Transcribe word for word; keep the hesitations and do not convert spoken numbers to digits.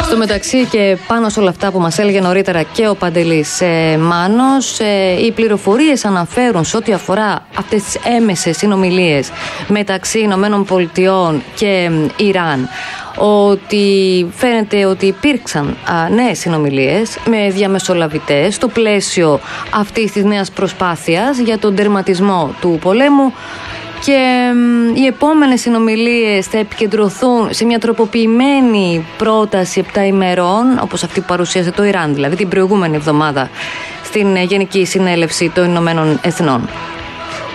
Στο μεταξύ και πάνω σε όλα αυτά που μας έλεγε νωρίτερα και ο Παντελής ε, Μάνος, ε, οι πληροφορίες αναφέρουν σε ό,τι αφορά αυτές τις έμεσες συνομιλίες μεταξύ Ηνωμένων Πολιτειών και ε, Ιράν, ότι φαίνεται ότι υπήρξαν α, νέες συνομιλίες με διαμεσολαβητές στο πλαίσιο αυτής της νέας προσπάθειας για τον τερματισμό του πολέμου, και οι επόμενες συνομιλίες θα επικεντρωθούν σε μια τροποποιημένη πρόταση επτά ημερών, όπως αυτή που παρουσίασε το Ιράν δηλαδή την προηγούμενη εβδομάδα στην Γενική Συνέλευση των Ηνωμένων Εθνών.